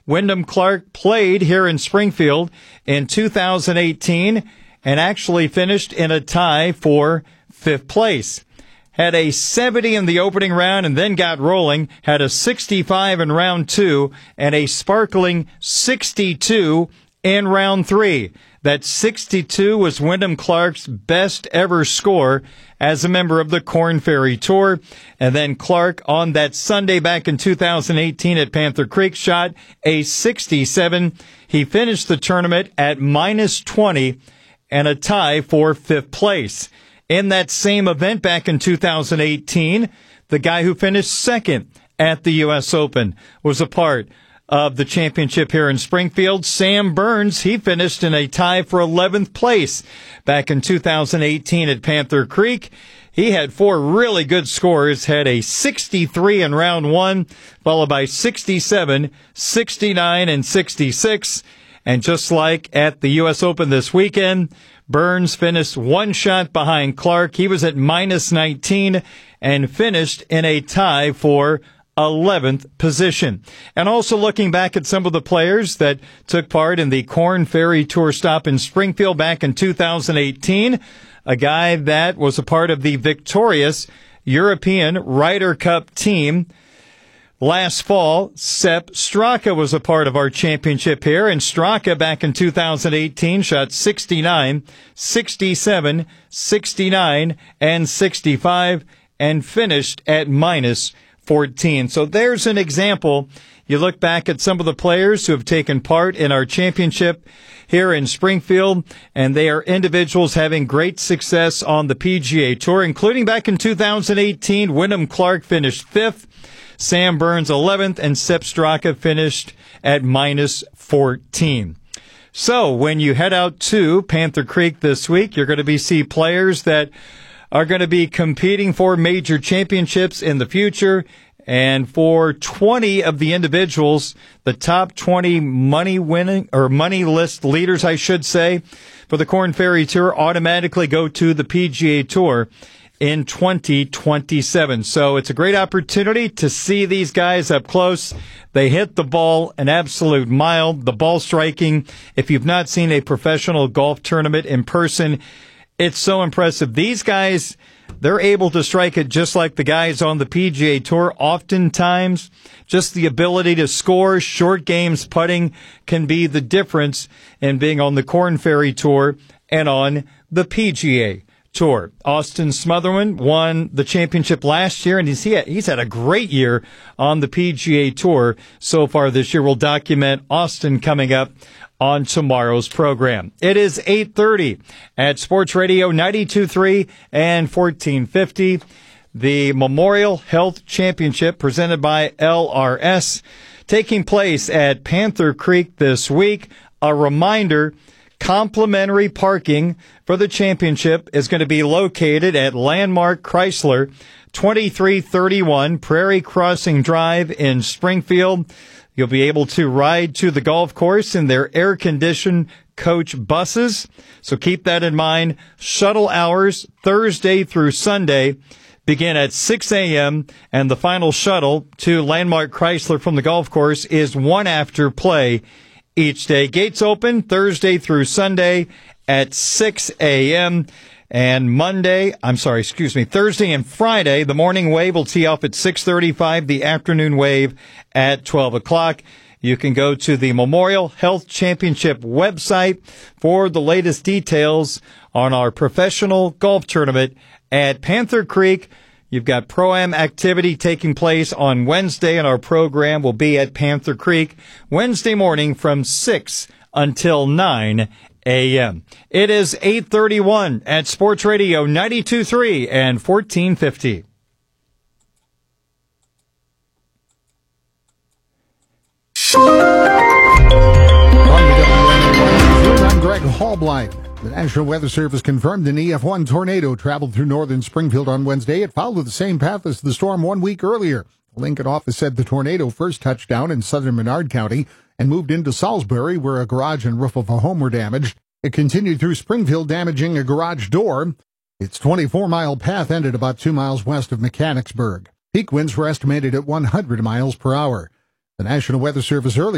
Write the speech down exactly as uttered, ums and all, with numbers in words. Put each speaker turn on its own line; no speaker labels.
Wyndham Clark played here in Springfield in two thousand eighteen and actually finished in a tie for fifth place. Had a seventy in the opening round and then got rolling, had a sixty-five in round two, and a sparkling sixty-two in round three. That sixty-two was Wyndham Clark's best ever score as a member of the Korn Ferry Tour. And then Clark on that Sunday back in two thousand eighteen at Panther Creek shot a sixty-seven. He finished the tournament at minus twenty and a tie for fifth place. In that same event back in two thousand eighteen, the guy who finished second at the U S Open was a part of the championship here in Springfield. Sam Burns, he finished in a tie for eleventh place back in two thousand eighteen at Panther Creek. He had four really good scores, had a sixty-three in round one, followed by sixty-seven, sixty-nine, and sixty-six. And just like at the U S Open this weekend, Burns finished one shot behind Clark. He was at minus nineteen and finished in a tie for eleventh position. And also looking back at some of the players that took part in the Korn Ferry Tour stop in Springfield back in two thousand eighteen, a guy that was a part of the victorious European Ryder Cup team last fall. Sepp Straka was a part of our championship here, and Straka back in two thousand eighteen shot sixty-nine, sixty-seven, sixty-nine, and sixty-five, and finished at minus fourteen. So there's an example. You look back at some of the players who have taken part in our championship here in Springfield, and they are individuals having great success on the P G A Tour, including back in two thousand eighteen, Wyndham Clark finished fifth, Sam Burns eleventh, and Sepp Straka finished at minus fourteen. So when you head out to Panther Creek this week, you're going to be see players that are going to be competing for major championships in the future. And for twenty of the individuals, the top twenty money winning or money list leaders, I should say, for the Korn Ferry Tour automatically go to the P G A Tour in twenty twenty-seven. So it's a great opportunity to see these guys up close. They hit the ball an absolute mile. The ball striking, if you've not seen a professional golf tournament in person, it's so impressive. These guys, they're able to strike it just like the guys on the P G A Tour. Oftentimes, just the ability to score short games putting can be the difference in being on the Korn Ferry Tour and on the P G A Tour. Austin Smotherman won the championship last year, and he's, he's had a great year on the P G A Tour so far this year. We'll document Austin coming up on tomorrow's program. It is eight thirty at Sports Radio ninety-two point three and fourteen fifty. The Memorial Health Championship presented by L R S taking place at Panther Creek this week. A reminder, complimentary parking for the championship is going to be located at Landmark Chrysler, twenty-three thirty-one Prairie Crossing Drive in Springfield. You'll be able to ride to the golf course in their air-conditioned coach buses. So keep that in mind. Shuttle hours Thursday through Sunday begin at six a.m. and the final shuttle to Landmark Chrysler from the golf course is one after play each day. Gates open Thursday through Sunday at six a.m. And Monday, I'm sorry, excuse me, Thursday and Friday, the morning wave will tee off at six thirty-five, the afternoon wave at twelve o'clock. You can go to the Memorial Health Championship website for the latest details on our professional golf tournament at Panther Creek. You've got Pro-Am activity taking place on Wednesday, and our program will be at Panther Creek Wednesday morning from six until nine a.m. It is eight thirty-one at Sports Radio ninety-two point three and fourteen fifty.
I'm Greg Hallblind. The National Weather Service confirmed an E F one tornado traveled through northern Springfield on Wednesday. It followed the same path as the storm one week earlier. The Lincoln office said the tornado first touched down in southern Menard County and moved into Salisbury, where a garage and roof of a home were damaged. It continued through Springfield, damaging a garage door. Its twenty-four mile path ended about two miles west of Mechanicsburg. Peak winds were estimated at one hundred miles per hour. The National Weather Service earlier